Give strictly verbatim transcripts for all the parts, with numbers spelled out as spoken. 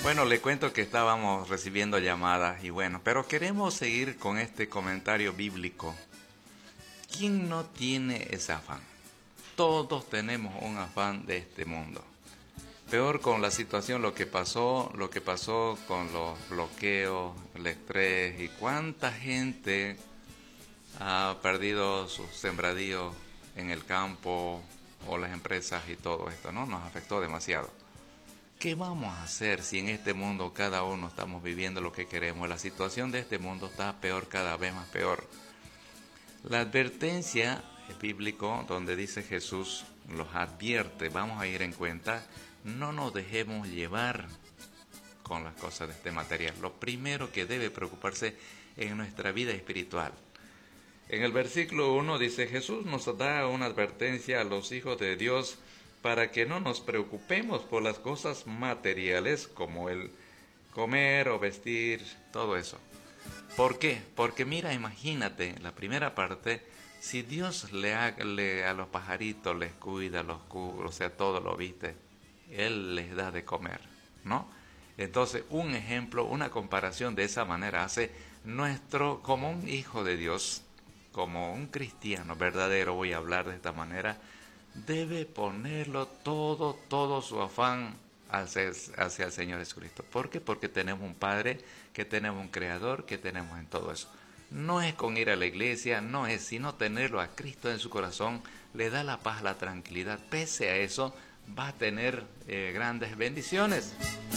Bueno, le cuento que estábamos recibiendo llamadas y bueno, pero queremos seguir con este comentario bíblico. ¿Quién no tiene ese afán? Todos tenemos un afán de este mundo. Peor con la situación, lo que pasó, lo que pasó con los bloqueos, el estrés y cuánta gente ha perdido sus sembradíos en el campo o las empresas y todo esto, ¿no? Nos afectó demasiado. ¿Qué vamos a hacer si en este mundo cada uno estamos viviendo lo que queremos? La situación de este mundo está peor, cada vez más peor. La advertencia bíblica donde dice Jesús, los advierte, vamos a ir en cuenta, no nos dejemos llevar con las cosas de este material. Lo primero que debe preocuparse en nuestra vida espiritual. En el versículo uno dice, Jesús nos da una advertencia a los hijos de Dios para que no nos preocupemos por las cosas materiales como el comer o vestir, todo eso. ¿Por qué? Porque mira, imagínate, la primera parte, si Dios le, ha, le a los pajaritos les cuida, los cubre, o sea, todo lo viste, Él les da de comer, ¿no? Entonces, un ejemplo, una comparación de esa manera hace nuestro, como un hijo de Dios, como un cristiano verdadero, voy a hablar de esta manera, debe ponerlo todo, todo su afán hacia, hacia el Señor Jesucristo. ¿Por qué? Porque tenemos un Padre, que tenemos un Creador, que tenemos en todo eso. No es con ir a la iglesia, no es sino tenerlo a Cristo en su corazón, le da la paz, la tranquilidad. Pese a eso, va a tener eh, grandes bendiciones.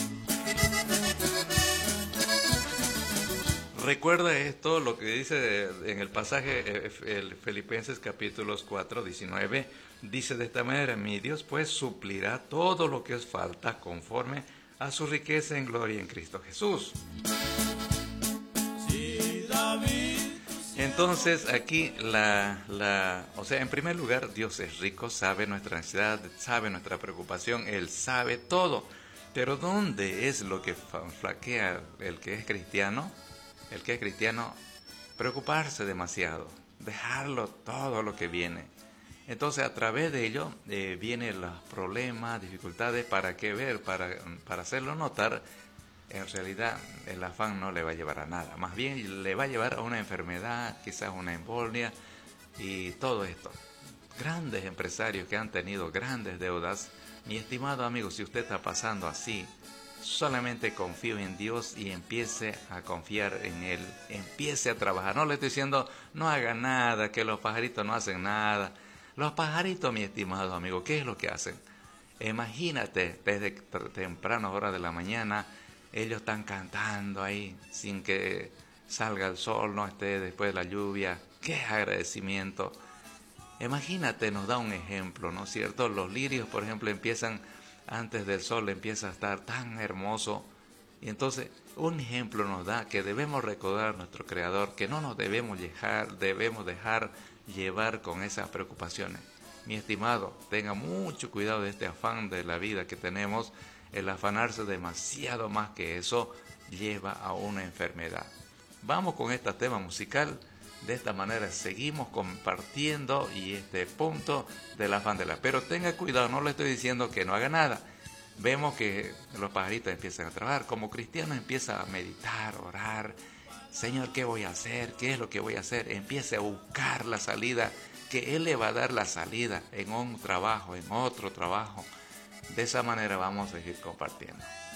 Recuerda esto, lo que dice en el pasaje, el Filipenses capítulos cuatro, diecinueve, dice de esta manera, mi Dios pues suplirá todo lo que os falta conforme a su riqueza en gloria en Cristo Jesús. Entonces aquí, la, la, o sea, en primer lugar, Dios es rico, sabe nuestra necesidad, sabe nuestra preocupación, Él sabe todo. Pero ¿dónde es lo que flaquea el que es cristiano? El que es cristiano, preocuparse demasiado, dejarlo todo lo que viene. Entonces a través de ello eh, vienen los problemas, dificultades, ¿para qué ver? Para, para hacerlo notar, en realidad el afán no le va a llevar a nada. Más bien le va a llevar a una enfermedad, quizás una embolia y todo esto. Grandes empresarios que han tenido grandes deudas, mi estimado amigo, si usted está pasando así, solamente confío en Dios y empiece a confiar en Él, empiece a trabajar. No le estoy diciendo, no haga nada, que los pajaritos no hacen nada. Los pajaritos, mi estimado amigo, ¿qué es lo que hacen? Imagínate, desde tempranas horas de la mañana, ellos están cantando ahí, sin que salga el sol, no esté después de la lluvia. ¡Qué agradecimiento! Imagínate, nos da un ejemplo, ¿no es cierto? Los lirios, por ejemplo, empiezan antes del sol, empieza a estar tan hermoso. Y entonces, un ejemplo nos da que debemos recordar a nuestro Creador, que no nos debemos dejar, debemos dejar llevar con esas preocupaciones. Mi estimado, tenga mucho cuidado de este afán de la vida que tenemos. El afanarse demasiado más que eso lleva a una enfermedad. Vamos con este tema musical. De esta manera seguimos compartiendo y este punto del afán de la. Pero tenga cuidado, no le estoy diciendo que no haga nada. Vemos que los pajaritos empiezan a trabajar. Como cristiano empieza a meditar, orar. Señor, ¿qué voy a hacer? ¿Qué es lo que voy a hacer? Empiece a buscar la salida, que Él le va a dar la salida en un trabajo, en otro trabajo. De esa manera vamos a seguir compartiendo.